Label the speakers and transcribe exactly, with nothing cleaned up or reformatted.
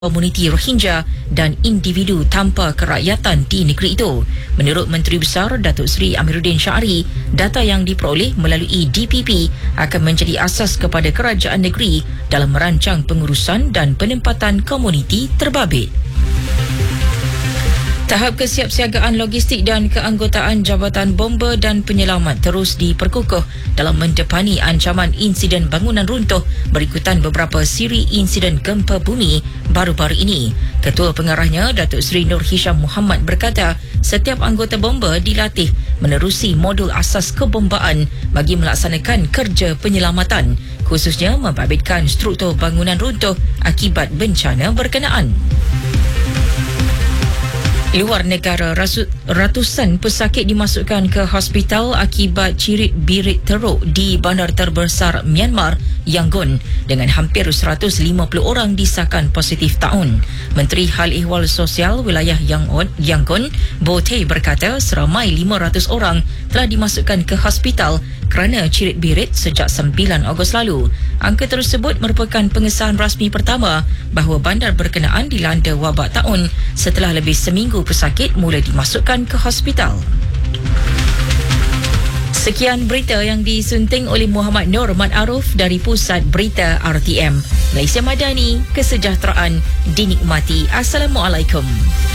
Speaker 1: komuniti Rohingya dan individu tanpa kerakyatan di negeri itu. Menurut Menteri Besar Datuk Seri Amiruddin Syari, data yang diperoleh melalui D P P akan menjadi asas kepada kerajaan negeri dalam merancang pengurusan dan penempatan komuniti terbabit. Tahap kesiapsiagaan logistik dan keanggotaan Jabatan Bomba dan Penyelamat terus diperkukuh dalam mendepani ancaman insiden bangunan runtuh berikutan beberapa siri insiden gempa bumi baru-baru ini. Ketua Pengarahnya, Datuk Seri Nur Hisham Muhammad berkata, setiap anggota bomba dilatih menerusi modul asas kebombaan bagi melaksanakan kerja penyelamatan, khususnya membabitkan struktur bangunan runtuh akibat bencana berkenaan. Luar negara, ratusan pesakit dimasukkan ke hospital akibat cirit-birit teruk di bandar terbesar Myanmar, Yangon, dengan hampir seratus lima puluh orang disahkan positif taun. Menteri Hal Ehwal Sosial Wilayah Yangon, Bo Tay berkata seramai lima ratus orang telah dimasukkan ke hospital kerana cirit-birit sejak sembilan Ogos lalu. Angka tersebut merupakan pengesahan rasmi pertama bahawa bandar berkenaan dilanda wabak taun setelah lebih seminggu pesakit mula dimasukkan ke hospital. Sekian berita yang disunting oleh Muhammad Nur Mat Aruf dari Pusat Berita R T M. Malaysia Madani, kesejahteraan dinikmati. Assalamualaikum.